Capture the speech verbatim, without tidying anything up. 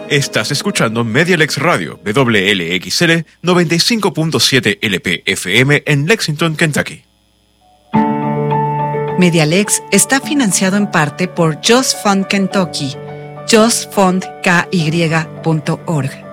Estás escuchando Medialex Radio, W L X L noventa y cinco punto siete L P F M en Lexington, Kentucky. Medialex está financiado en parte por Just Fund Kentucky, just fund k y punto org.